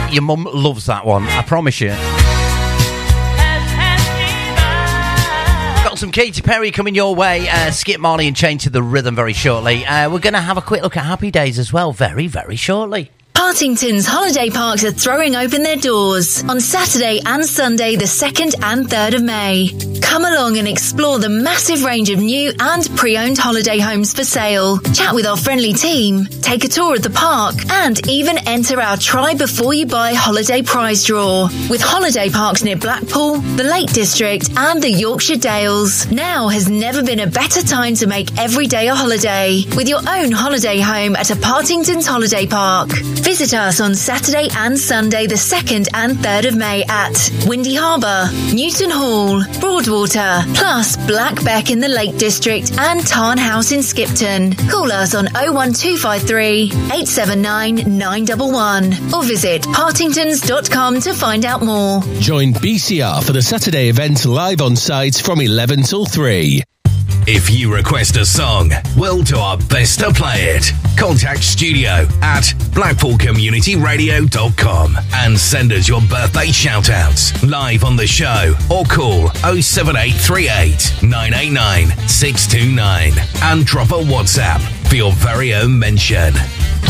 Your mum loves that one, I promise you. Got some Katy Perry coming your way. Skip Marley and Chain to the Rhythm very shortly. We're going to have a quick look at Happy Days as well very, very shortly. Partington's holiday parks are throwing open their doors on Saturday and Sunday, the 2nd and 3rd of May. Come along and explore the massive range of new and pre-owned holiday homes for sale. Chat with our friendly team, take a tour of the park, and even enter our Try Before You Buy holiday prize draw. With holiday parks near Blackpool, the Lake District, and the Yorkshire Dales, now has never been a better time to make every day a holiday with your own holiday home at a Partington's holiday park. Visit us on Saturday and Sunday, the 2nd and 3rd of May at Windy Harbour, Newton Hall, Broadwater, plus Blackbeck in the Lake District and Tarn House in Skipton. Call us on 01253 879 911 or visit partingtons.com to find out more. Join BCR for the Saturday event live on site from 11 till 3. If you request a song, we'll do our best to play it. Contact studio at blackpoolcommunityradio.com and send us your birthday shout-outs live on the show or call 07838 989 629 and drop a WhatsApp for your very own mention.